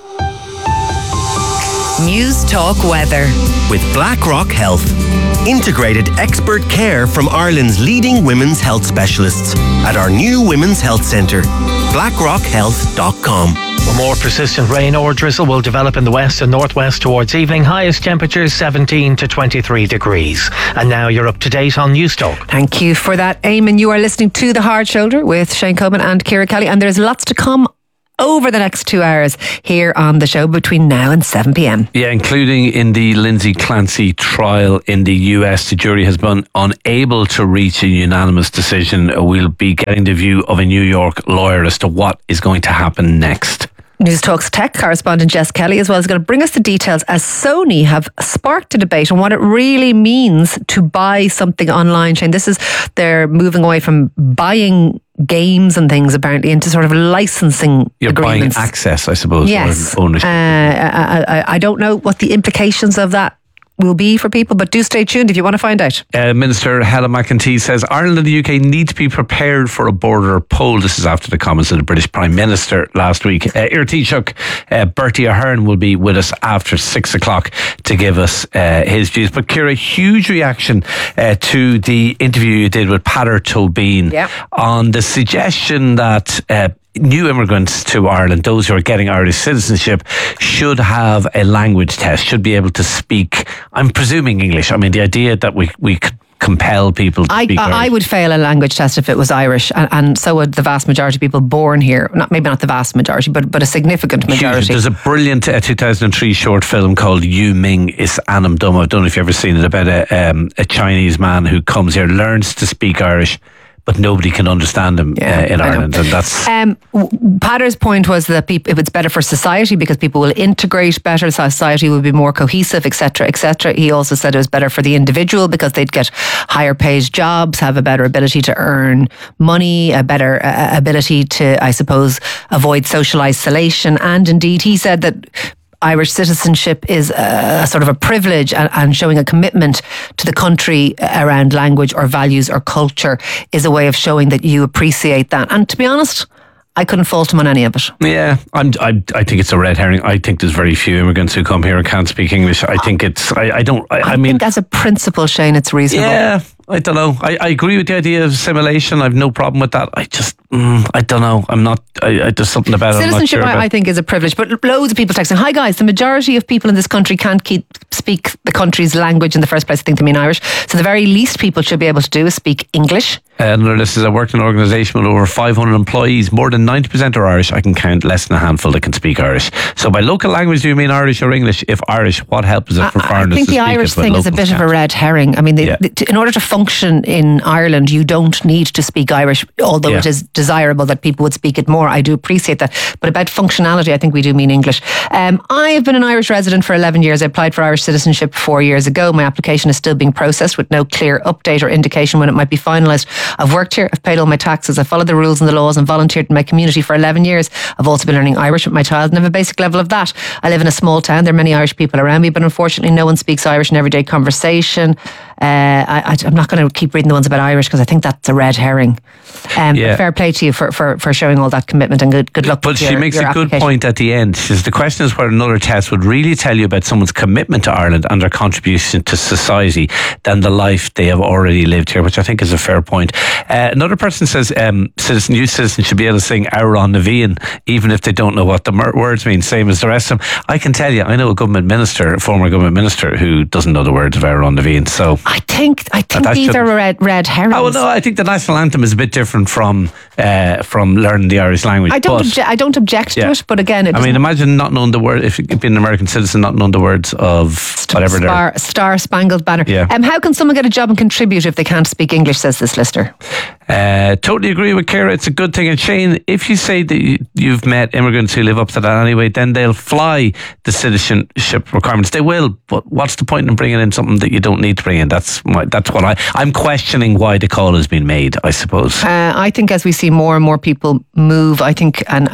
Speaker 7: News Talk weather.
Speaker 4: With BlackRock Health. Integrated expert care from Ireland's leading women's health specialists at our new Women's Health Centre. BlackRockHealth.com.
Speaker 22: Well, more persistent rain or drizzle will develop in the west and northwest towards evening. Highest temperatures 17 to 23 degrees. And now you're up to date on Newstalk.
Speaker 2: Thank you for that, Eamon. You are listening to The Hard Shoulder with Shane Coleman and Ciara Kelly, and there's lots to come over the next 2 hours here on the show between now and 7 p.m.
Speaker 1: Yeah, including in the Lindsay Clancy trial in the US. The jury has been unable to reach a unanimous decision. We'll be getting the view of a New York lawyer as to what is going to happen next.
Speaker 2: News Talk's tech correspondent Jess Kelly as well is going to bring us the details as Sony have sparked a debate on what it really means to buy something online. Shane, they're moving away from buying games and things apparently into sort of licensing agreements.
Speaker 1: Buying access, I suppose.
Speaker 2: Yes.
Speaker 1: Or ownership.
Speaker 2: I don't know what the implications of that will be for people, but do stay tuned if you want to find out.
Speaker 1: Minister Helen McEntee says Ireland and the UK need to be prepared for a border poll. This is after the comments of the British Prime Minister last week. Iar Taoiseach Bertie Ahern will be with us after 6 o'clock to give us his views. But Ciara, huge reaction to the interview you did with Peadar Tóibín on the suggestion that new immigrants to Ireland, those who are getting Irish citizenship, should have a language test, should be able to speak, I'm presuming English. I mean, the idea that we could compel people to speak Irish.
Speaker 2: I would fail a language test if it was Irish, and so would the vast majority of people born here. Maybe not the vast majority, but a significant majority.
Speaker 1: There's a brilliant 2003 short film called Yu Ming is Anam Dum. I don't know if you've ever seen it, about a Chinese man who comes here, learns to speak Irish, but nobody can understand him in Ireland, and that's.
Speaker 2: Peadar's point was that it's better for society because people will integrate better. Society will be more cohesive, etc., etc. He also said it was better for the individual because they'd get higher paid jobs, have a better ability to earn money, a better ability to, I suppose, avoid social isolation. And indeed, he said that Irish citizenship is a sort of a privilege, and showing a commitment to the country around language or values or culture is a way of showing that you appreciate that. And to be honest, I couldn't fault him on any of it.
Speaker 1: Yeah, I think it's a red herring. I think there's very few immigrants who come here and can't speak English. I think it's, I mean,
Speaker 2: think as a principle, Shane, it's reasonable.
Speaker 1: Yeah, I don't know. I agree with the idea of assimilation. I've no problem with that. I just, I don't know. I'm not, there's something about it.
Speaker 2: Citizenship,
Speaker 1: I'm not sure
Speaker 2: I think, is a privilege. But loads of people texting, hi guys, the majority of people in this country can't speak the country's language in the first place. I think they mean Irish. So the very least people should be able to do is speak English.
Speaker 1: Another list is I worked in an organisation with over 500 employees. More than 90% are Irish. I can count less than a handful that can speak Irish. So by local language, do you mean Irish or English? If Irish, what help is it for foreigners to speak?
Speaker 2: I think the Irish thing is a bit of a red herring. I mean, in order to function in Ireland, you don't need to speak Irish, although it is desirable that people would speak it more. I do appreciate that. But about functionality, I think we do mean English. I have been an Irish resident for 11 years. I applied for Irish citizenship 4 years ago. My application is still being processed with no clear update or indication when it might be finalised. I've worked here, I've paid all my taxes, I've followed the rules and the laws and volunteered in my community for 11 years. I've also been learning Irish with my child and have a basic level of that. I live in a small town. There are many Irish people around me, but unfortunately no one speaks Irish in everyday conversation. I'm not going to keep reading the ones about Irish because I think that's a red herring. But fair play to you for showing all that commitment, and good luck.
Speaker 1: But she makes a good point at the end. She says the question is whether another test would really tell you about someone's commitment to Ireland and their contribution to society than the life they have already lived here, which I think is a fair point. Another person says new citizens should be able to sing Aaron Navian even if they don't know what the words mean, same as the rest of them. I can tell you, I know a former government minister who doesn't know the words of Aaron Navian. So
Speaker 2: I think these are red herrings.
Speaker 1: Oh no, I think the national anthem is a bit different from learning the Irish language.
Speaker 2: I don't object to it, but again,
Speaker 1: imagine not knowing the word, if you've been an American citizen, not knowing the words of whatever
Speaker 2: Star Spangled Banner.
Speaker 1: Yeah.
Speaker 2: How can someone get a job and contribute if they can't speak English, says this listener?
Speaker 1: Totally agree with Ciara. It's a good thing. And Shane, if you say that you've met immigrants who live up to that anyway, then they'll fly the citizenship requirements. They will, but what's the point in bringing in something that you don't need to bring in? That's what I'm questioning why the call has been made, I suppose.
Speaker 2: I think as we see more and more people move, I think, and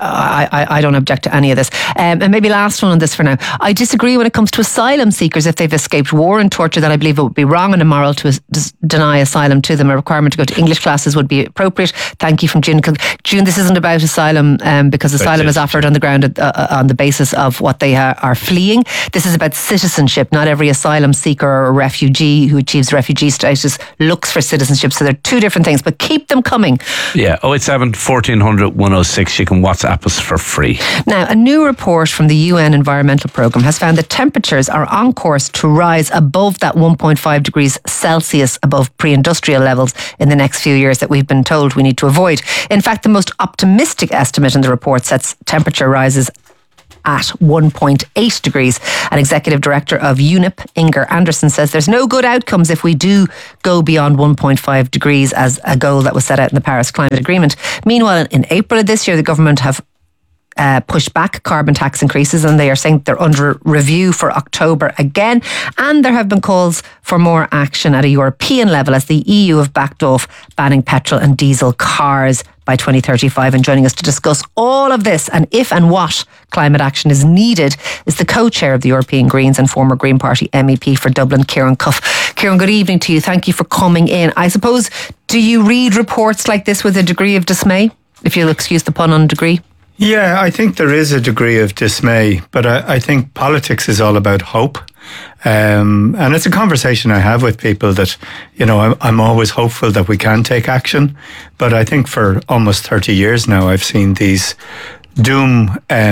Speaker 2: I don't object to any of this. And maybe last one on this for now. I disagree when it comes to asylum seekers. If they've escaped war and torture, then I believe it would be wrong and immoral to deny asylum to them. A requirement to go to English classes would be appropriate. Thank you from June. June, this isn't about asylum because asylum is offered on the ground on the basis of what they are fleeing. This is about citizenship. Not every asylum seeker or refugee refugee who achieves refugee status looks for citizenship. So they're two different things, but keep them coming.
Speaker 1: Yeah, 087 1400 106. You can WhatsApp us for free.
Speaker 2: Now, a new report from the UN Environmental Programme has found that temperatures are on course to rise above that 1.5 degrees Celsius above pre-industrial levels in the next few years that we've been told we need to avoid. In fact, the most optimistic estimate in the report sets temperature rises at 1.8 degrees. An executive director of UNEP, Inger Anderson, says there's no good outcomes if we do go beyond 1.5 degrees as a goal that was set out in the Paris Climate Agreement. Meanwhile, in April of this year, the government have pushed back carbon tax increases, and they are saying they're under review for October again. And there have been calls for more action at a European level as the EU have backed off banning petrol and diesel cars by 2035. And joining us to discuss all of this and if and what climate action is needed is the co-chair of the European Greens and former Green Party MEP for Dublin, Kieran Cuff. Kieran, good evening to you. Thank you for coming in. I suppose, do you read reports like this with a degree of dismay, if you'll excuse the pun on degree?
Speaker 12: Yeah, I think there is a degree of dismay, but I think politics is all about hope. And it's a conversation I have with people that, you know, I'm always hopeful that we can take action. But I think for almost 30 years now, I've seen these doom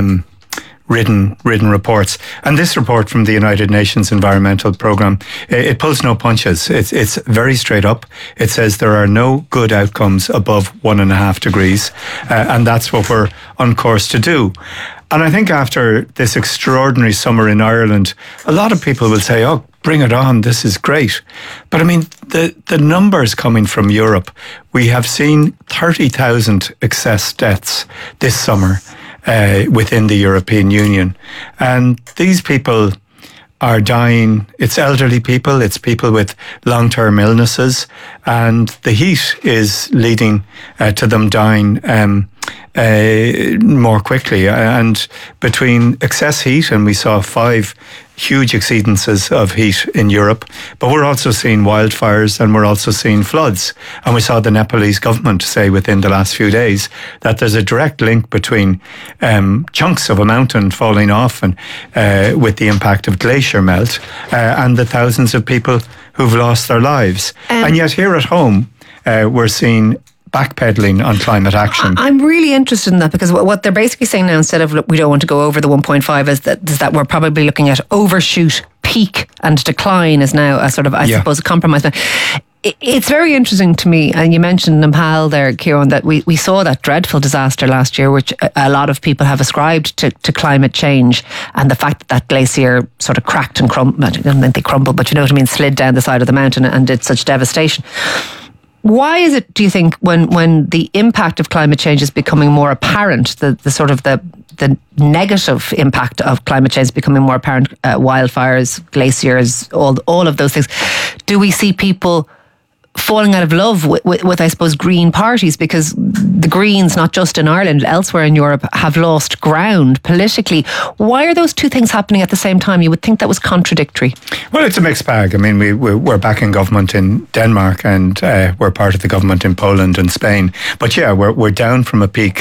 Speaker 12: ridden reports. And this report from the United Nations Environmental Programme, it pulls no punches. It's very straight up. It says there are no good outcomes above 1.5 degrees. And that's what we're on course to do. And I think after this extraordinary summer in Ireland, a lot of people will say, oh, bring it on, this is great. But I mean, the numbers coming from Europe, we have seen 30,000 excess deaths this summer within the European Union. And these people are dying. It's elderly people, it's people with long-term illnesses, and the heat is leading to them dying more quickly. And between excess heat, and we saw 5 huge exceedances of heat in Europe, but we're also seeing wildfires and we're also seeing floods. And we saw the Nepalese government say within the last few days that there's a direct link between chunks of a mountain falling off and with the impact of glacier melt and the thousands of people who've lost their lives. And yet here at home, we're seeing backpedaling on climate action.
Speaker 2: I'm really interested in that, because what they're basically saying now, instead of we don't want to go over the 1.5, is that we're probably looking at overshoot, peak and decline is now a sort of, I suppose, a compromise. It's very interesting to me, and you mentioned Nepal there, Kieran, that we saw that dreadful disaster last year, which a lot of people have ascribed to climate change, and the fact that glacier sort of cracked and crumbled, I don't think they crumbled, but you know what I mean, slid down the side of the mountain and did such devastation. Why is it, do you think, when the impact of climate change is becoming more apparent, the sort of the negative impact of climate change is becoming more apparent, wildfires, glaciers, all of those things, do we see people falling out of love with, I suppose, green parties? Because the Greens, not just in Ireland, elsewhere in Europe, have lost ground politically. Why are those two things happening at the same time? You would think that was contradictory.
Speaker 12: Well, it's a mixed bag. I mean, we're back in government in Denmark, and we're part of the government in Poland and Spain. But yeah, we're down from a peak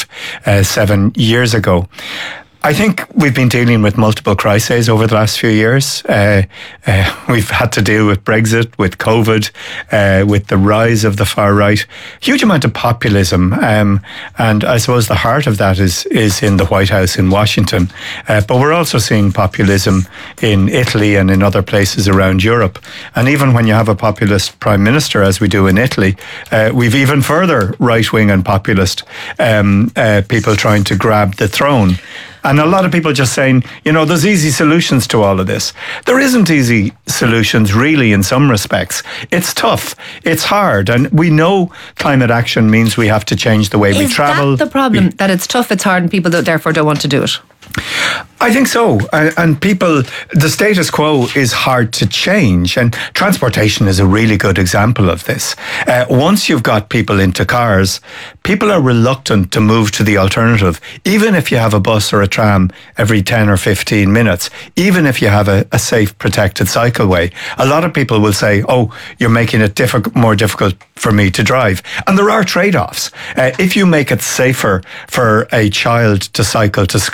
Speaker 12: 7 years ago. I think we've been dealing with multiple crises over the last few years. We've had to deal with Brexit, with COVID, with the rise of the far right, huge amount of populism. And I suppose the heart of that is in the White House in Washington. But we're also seeing populism in Italy and in other places around Europe. And even when you have a populist prime minister, as we do in Italy, we've even further right-wing and populist people trying to grab the throne. And a lot of people just saying, you know, there's easy solutions to all of this. There isn't easy solutions, really, in some respects. It's tough. It's hard. And we know climate action means we have to change the way we travel.
Speaker 2: Is that the problem, that it's tough, it's hard, and people therefore don't want to do it?
Speaker 12: I think so. And people, the status quo is hard to change. And transportation is a really good example of this. Once you've got people into cars, people are reluctant to move to the alternative. Even if you have a bus or a tram every 10 or 15 minutes, even if you have a safe, protected cycleway, a lot of people will say, oh, you're making it more difficult for me to drive. And there are trade-offs. If you make it safer for a child to cycle to school,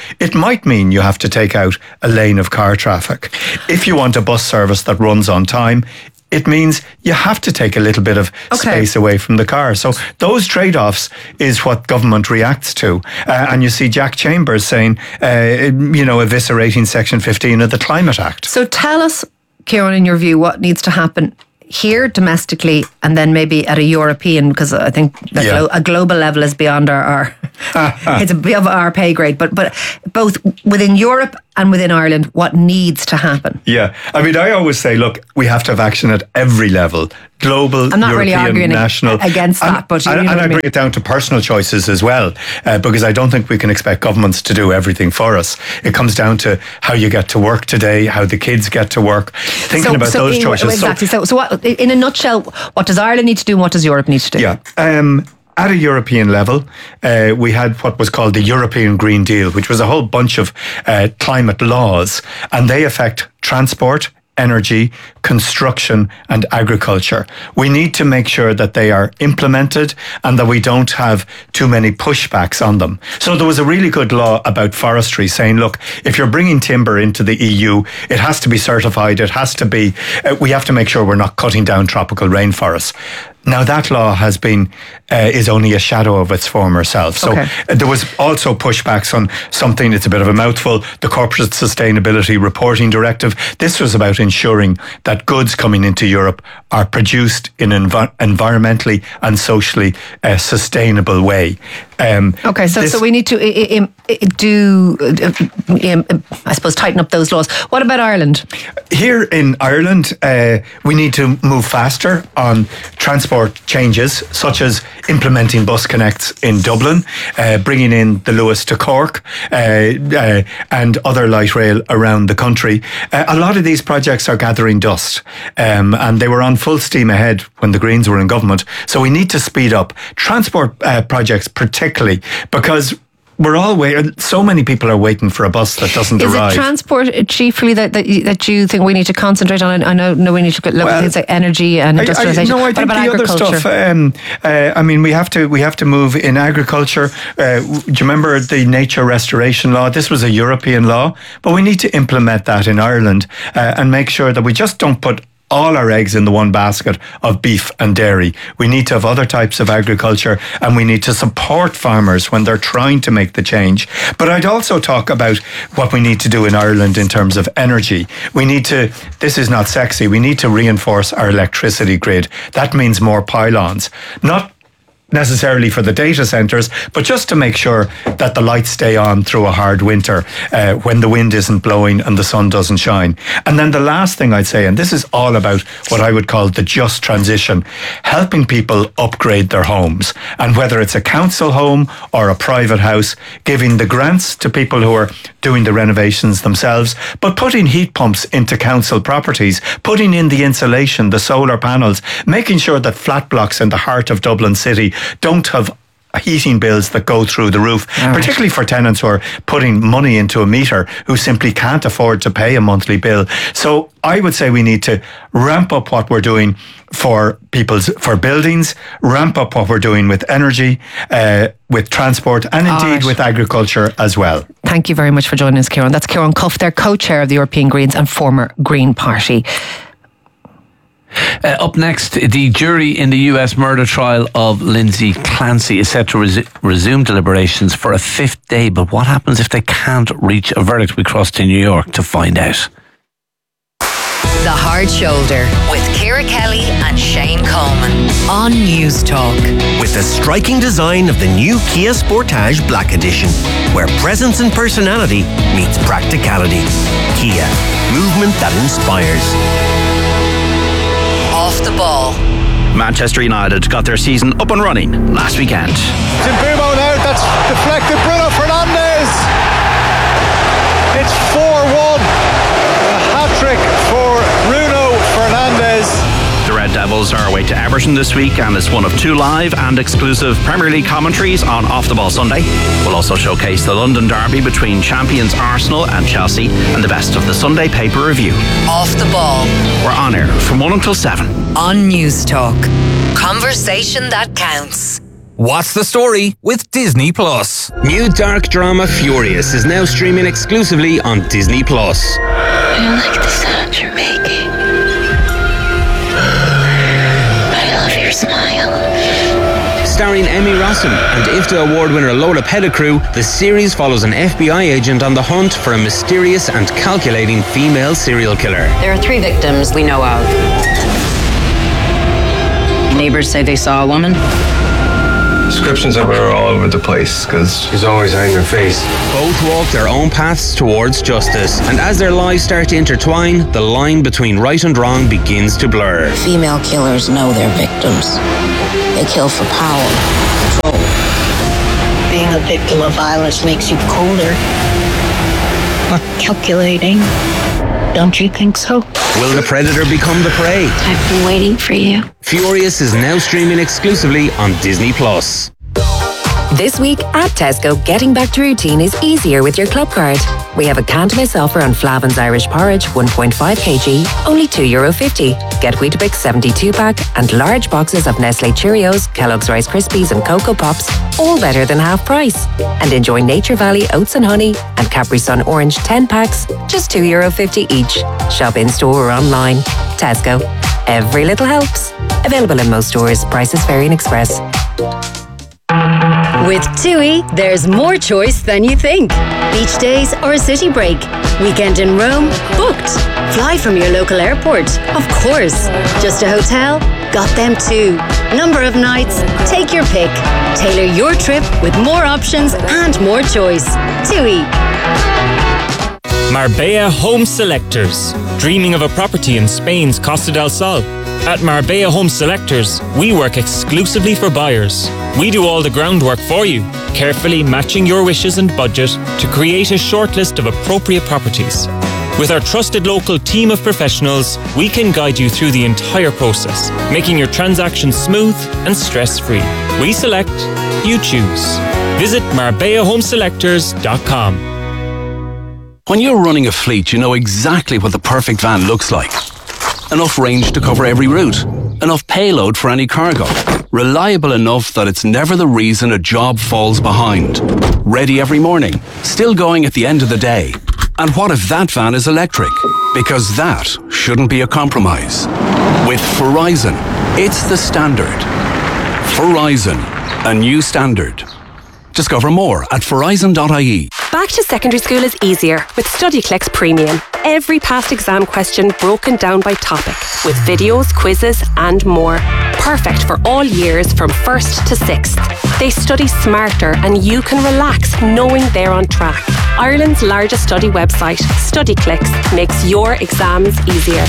Speaker 12: it might mean you have to take out a lane of car traffic. If you want a bus service that runs on time, it means you have to take a little bit of space away from the car. So those trade-offs is what government reacts to. And you see Jack Chambers saying, eviscerating Section 15 of the Climate Act.
Speaker 2: So tell us, Kieran, in your view, what needs to happen here domestically and then maybe at a European, because I think a global level is beyond our it's above our pay grade, but both within Europe and within Ireland, what needs to happen?
Speaker 12: Yeah, I mean, I always say, look, we have to have action at every level. Global,
Speaker 2: I'm not
Speaker 12: European,
Speaker 2: really arguing
Speaker 12: national.
Speaker 2: Against that, but
Speaker 12: I bring it down to personal choices as well, because I don't think we can expect governments to do everything for us. It comes down to how you get to work today, how the kids get to work, thinking about those choices.
Speaker 2: Exactly. So what, in a nutshell, what does Ireland need to do and what does Europe need to do?
Speaker 12: Yeah. At a European level, we had what was called the European Green Deal, which was a whole bunch of climate laws, and they affect transport, energy, construction and agriculture. We need to make sure that they are implemented and that we don't have too many pushbacks on them. So there was a really good law about forestry saying, look, if you're bringing timber into the EU, it has to be certified, it has to be, we have to make sure we're not cutting down tropical rainforests. Now that law has been is only a shadow of its former self. So there was also pushbacks on something. It's a bit of a mouthful. The Corporate Sustainability Reporting Directive. This was about ensuring that goods coming into Europe are produced in an environmentally and socially sustainable way.
Speaker 2: So we need to I suppose, tighten up those laws. What about Ireland?
Speaker 12: Here in Ireland, we need to move faster on transport changes, such as implementing bus connects in Dublin, bringing in the Luas to Cork, and other light rail around the country. A lot of these projects are gathering dust, and they were on full steam ahead when the Greens were in government. So we need to speed up transport projects, particularly because we're all waiting. So many people are waiting for a bus that doesn't arrive.
Speaker 2: Is it transport chiefly that you think we need to concentrate on? I know we need to look at things like energy and industrialisation.
Speaker 12: I think the other stuff. I mean, we have to move in agriculture. Do you remember the nature restoration law? This was a European law, but we need to implement that in Ireland and make sure that we just don't put all our eggs in the one basket of beef and dairy. We need to have other types of agriculture, and we need to support farmers when they're trying to make the change. But I'd also talk about what we need to do in Ireland in terms of energy. This is not sexy, we need to reinforce our electricity grid. That means more pylons. Not necessarily for the data centres, but just to make sure that the lights stay on through a hard winter when the wind isn't blowing and the sun doesn't shine. And then the last thing I'd say, and this is all about what I would call the just transition, helping people upgrade their homes. And whether it's a council home or a private house, giving the grants to people who are doing the renovations themselves, but putting heat pumps into council properties, putting in the insulation, the solar panels, making sure that flat blocks in the heart of Dublin City don't have heating bills that go through the roof, particularly for tenants who are putting money into a meter who simply can't afford to pay a monthly bill. So I would say we need to ramp up what we're doing for buildings, ramp up what we're doing with energy, with transport, and indeed with agriculture as well.
Speaker 2: Thank you very much for joining us, Kieran. That's Kieran Cuff, their co-chair of the European Greens and former Green Party.
Speaker 1: Up next, the jury in the US murder trial of Lindsay Clancy is set to resume deliberations for a fifth day. But what happens if they can't reach a verdict? We cross to New York to find out.
Speaker 7: The Hard Shoulder with Ciara Kelly and Shane Coleman on News Talk.
Speaker 4: With the striking design of the new Kia Sportage Black Edition, where presence and personality meets practicality. Kia, movement that inspires.
Speaker 7: Off the ball.
Speaker 13: Manchester United got their season up and running last weekend.
Speaker 3: Timbumo now, that's deflected. Bruno Fernandes. It's 4-1. A hat-trick for Bruno Fernandes.
Speaker 13: The Red Devils are away to Everton this week, and it's one of two live and exclusive Premier League commentaries on Off the Ball Sunday. We'll also showcase the London derby between champions Arsenal and Chelsea and the best of the Sunday paper review.
Speaker 7: Off the Ball.
Speaker 13: We're on air from 1 until 7.
Speaker 7: On News Talk. Conversation that counts.
Speaker 14: What's the Story with Disney Plus.
Speaker 15: New dark drama Furious is now streaming exclusively on Disney Plus.
Speaker 16: I like the sound you're making. I love your smile.
Speaker 15: Starring Emmy Rossum and IFTA Award winner Lola Pettigrew, the series follows an FBI agent on the hunt for a mysterious and calculating female serial killer.
Speaker 17: There are 3 victims we know of. Neighbors say they saw a woman.
Speaker 19: Descriptions of her are all over the place because she's always hiding her face.
Speaker 15: Both walk their own paths towards justice, and as their lives start to intertwine, the line between right and wrong begins to blur.
Speaker 16: Female killers know their victims. They kill for power, control. Being a victim of violence makes you colder, more calculating. Don't you think so?
Speaker 15: Will the predator become the prey?
Speaker 16: I've been waiting for you.
Speaker 15: Furious is now streaming exclusively on Disney Plus.
Speaker 20: This week at Tesco, getting back to routine is easier with your club card. We have a can't miss offer on Flavin's Irish Porridge 1.5 kg, only €2.50. Get Weetabix 72 pack and large boxes of Nestle Cheerios, Kellogg's Rice Krispies and Cocoa Pops, all better than half price. And enjoy Nature Valley Oats and Honey and Capri Sun Orange 10 packs, just €2.50 each. Shop in store or online. Tesco. Every little helps. Available in most stores. Prices vary in Express.
Speaker 21: With TUI, there's more choice than you think. Beach days or a city break. Weekend in Rome? Booked. Fly from your local airport? Of course. Just a hotel? Got them too. Number of nights? Take your pick. Tailor your trip with more options and more choice. TUI.
Speaker 23: Marbella Home Selectors. Dreaming of a property in Spain's Costa del Sol? At Marbella Home Selectors, we work exclusively for buyers. We do all the groundwork for you, carefully matching your wishes and budget to create a shortlist of appropriate properties. With our trusted local team of professionals, we can guide you through the entire process, making your transaction smooth and stress-free. We select, you choose. Visit MarbellaHomeSelectors.com.
Speaker 24: When you're running a fleet, you know exactly what the perfect van looks like. Enough range to cover every route. Enough payload for any cargo. Reliable enough that it's never the reason a job falls behind. Ready every morning. Still going at the end of the day. And what if that van is electric? Because that shouldn't be a compromise. With Verizon, it's the standard. Verizon, a new standard. Discover more at verizon.ie.
Speaker 26: Back to secondary school is easier with StudyClicks Premium. Every past exam question broken down by topic, with videos, quizzes and more. Perfect for all years from 1st to 6th. They study smarter and you can relax knowing they're on track. Ireland's largest study website, StudyClicks, makes your exams easier.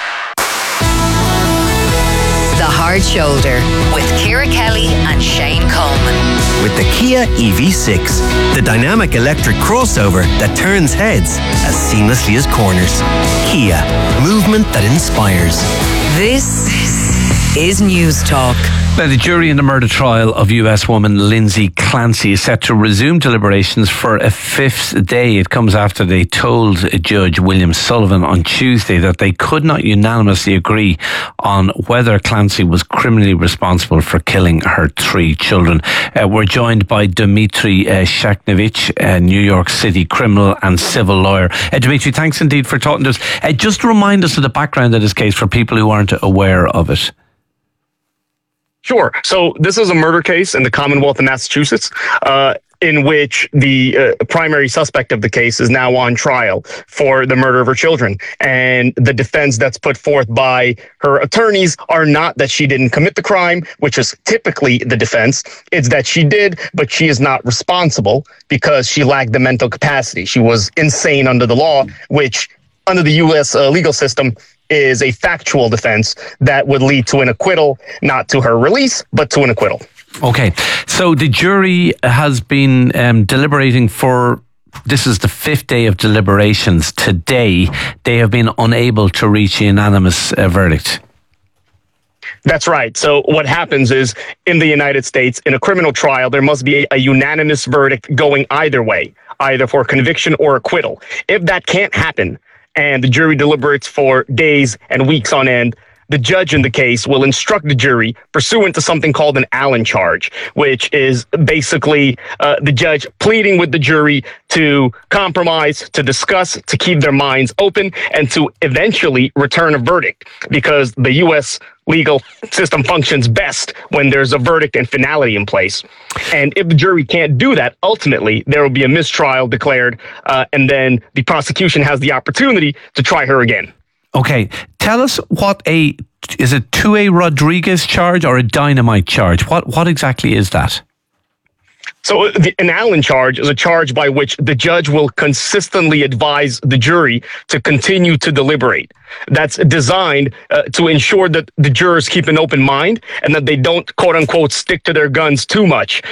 Speaker 7: The Hard Shoulder with Ciara Kelly and Shane Coleman.
Speaker 4: With the Kia EV6, the dynamic electric crossover that turns heads as seamlessly as corners. Kia, movement that inspires.
Speaker 7: This is News Talk.
Speaker 1: Now, the jury in the murder trial of US woman Lindsay Clancy is set to resume deliberations for a 5th day. It comes after they told Judge William Sullivan on Tuesday that they could not unanimously agree on whether Clancy was criminally responsible for killing her 3 children. We're joined by Dmitry Shakhnovich, a New York City criminal and civil lawyer. Dmitry, thanks indeed for talking to us. Just remind us of the background of this case for people who aren't aware of it.
Speaker 31: Sure. So this is a murder case in the Commonwealth of Massachusetts, in which the primary suspect of the case is now on trial for the murder of her children. And the defense that's put forth by her attorneys are not that she didn't commit the crime, which is typically the defense. It's that she did, but she is not responsible because she lacked the mental capacity. She was insane under the law, which under the U.S. Legal system is a factual defense that would lead to an acquittal, not to her release, but to an acquittal.
Speaker 1: Okay, so the jury has been deliberating for, this is the 5th day of deliberations. Today, they have been unable to reach a unanimous verdict.
Speaker 31: That's right. So what happens is, in the United States, in a criminal trial, there must be a unanimous verdict going either way, either for conviction or acquittal. If that can't happen, and the jury deliberates for days and weeks on end, the judge in the case will instruct the jury pursuant to something called an Allen charge, which is basically the judge pleading with the jury to compromise, to discuss, to keep their minds open, and to eventually return a verdict, because the U.S. legal system functions best when there's a verdict and finality in place. And if the jury can't do that, ultimately there will be a mistrial declared, and then the prosecution has the opportunity to try her again.
Speaker 1: Okay, tell us is it 2A Rodriguez charge or a dynamite charge? What exactly is that?
Speaker 31: So an Allen charge is a charge by which the judge will consistently advise the jury to continue to deliberate. That's designed to ensure that the jurors keep an open mind and that they don't, quote unquote, stick to their guns too much.